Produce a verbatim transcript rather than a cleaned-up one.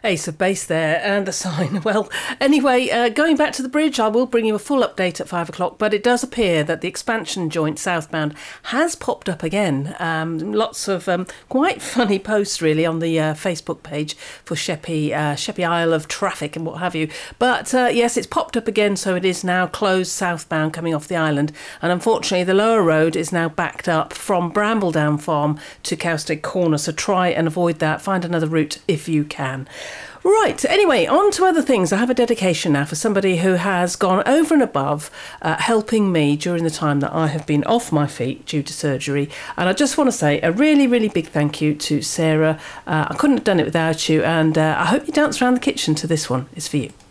Ace of base there and the sign. Well, anyway, uh, going back to the bridge, I will bring you a full update at five o'clock, but it does appear that the expansion joint southbound has popped up again. Um, lots of um, quite funny posts, really, on the uh, Facebook page for Sheppey, uh, Sheppey Isle of traffic and what have you. But uh, yes, it's popped up again, so it is now closed southbound coming off the island. And unfortunately, the lower road is now backed up from Brambledown Farm to Cowstick Corner, so try and avoid that. Find another route if you can. Right, anyway, on to other things. I have a dedication now for somebody who has gone over and above uh, helping me during the time that I have been off my feet due to surgery. And I just want to say a really, really big thank you to Sarah. Uh, I couldn't have done it without you, and uh, I hope you dance around the kitchen to this one. It's for you.